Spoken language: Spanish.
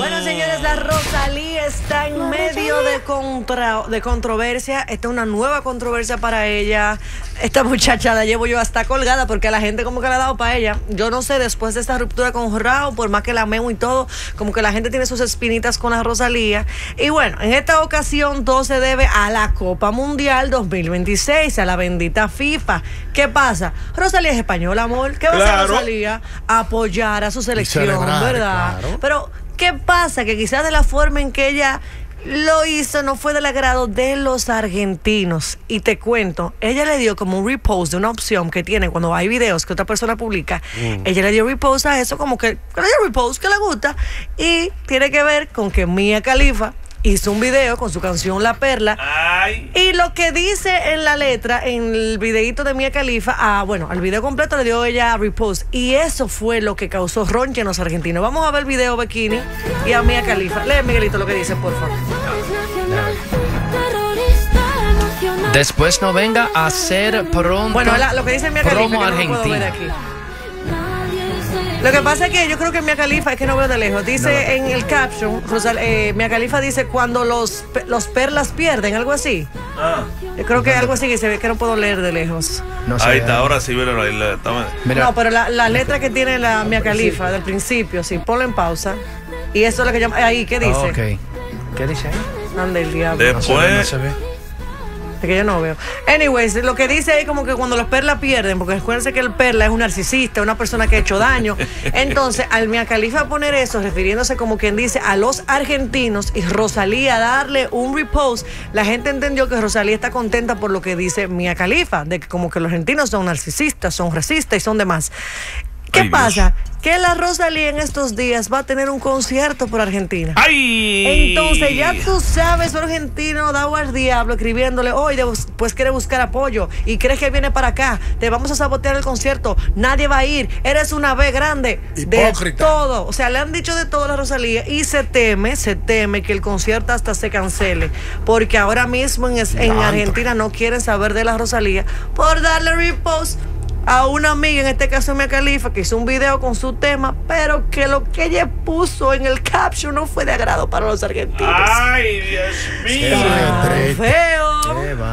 Bueno, señores, la Rosalía está en medio de controversia. Esta es una nueva controversia para ella. Esta muchacha la llevo yo hasta colgada porque a la gente como que le ha dado para ella. Yo no sé, después de esta ruptura con Rao, por más que la amemos y todo, como que la gente tiene sus espinitas con la Rosalía. Y bueno, en esta ocasión todo se debe a la Copa Mundial 2026, a la bendita FIFA. ¿Qué pasa? Rosalía es española, amor. ¿Qué va a hacer Rosalía? Apoyar a su selección, ¿verdad? Claro. Pero ¿qué pasa? Que quizás de la forma en que ella lo hizo no fue del agrado de los argentinos. Y te cuento, ella le dio como un repost de una opción que tiene cuando hay videos que otra persona publica. Ella le dio repost a eso, como que le dio repost, que le gusta. Y tiene que ver con que Mia Khalifa hizo un video con su canción La Perla. Ay. Y lo que dice en la letra, en el videito de Mia Khalifa, bueno, al video completo le dio ella repost. Y eso fue lo que causó roncha en los argentinos. Vamos a ver el video Bikini y a Mia Khalifa. Lee, Miguelito, lo que dice, por favor. Después no venga a hacer pronto. Bueno, lo que dice Mia Khalifa, promo que no puedo ver aquí. Lo que pasa es que yo creo que Mia Khalifa, es que no veo de lejos, dice en el caption, Mia Khalifa dice cuando los perlas pierden, algo así. Yo creo que algo así que se ve que no puedo leer de lejos. No sé, ahí está, ahora sí, mira. No, pero la letra que tiene la Mia Khalifa del principio, sí, ponlo en pausa. Y eso es lo que llama, ahí, ¿qué dice? Okay. ¿Qué dice ahí? Ande el diablo. Después no se ve. Es que yo no veo. Anyways, lo que dice ahí como que cuando los perlas pierden, porque acuérdense que el perla es un narcisista, una persona que ha hecho daño. Entonces, al Mia Khalifa poner eso, refiriéndose como quien dice a los argentinos y Rosalía darle un repost, la gente entendió que Rosalía está contenta por lo que dice Mia Khalifa, de que como que los argentinos son narcisistas, son racistas y son demás. ¿Qué pasa? Que la Rosalía en estos días va a tener un concierto por Argentina. ¡Ay! Entonces ya tú sabes, un argentino dado al diablo escribiéndole, oye, pues quiere buscar apoyo y crees que viene para acá, te vamos a sabotear el concierto, nadie va a ir, eres una B grande. Hipócrita. De todo, o sea, le han dicho de todo a la Rosalía y se teme que el concierto hasta se cancele, porque ahora mismo en Argentina no quieren saber de la Rosalía por darle repost a una amiga, en este caso Mia Khalifa, que hizo un video con su tema, pero que lo que ella puso en el caption no fue de agrado para los argentinos. ¡Ay, Dios mío! Feo.